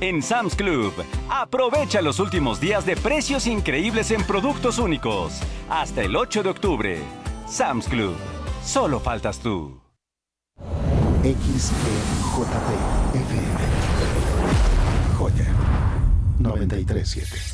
En Sam's Club, aprovecha los últimos días de precios increíbles en productos únicos. Hasta el 8 de octubre. Sam's Club. Solo faltas tú. XEJT FM. Joya 93.7.